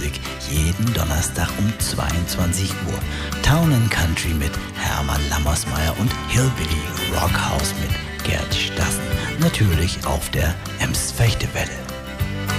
Musik jeden Donnerstag um 22 Uhr. Town & Country mit Hermann Lammersmeyer und Hillbilly Rockhouse mit Gerd Stassen. Natürlich auf der Ems-Fechte-Welle.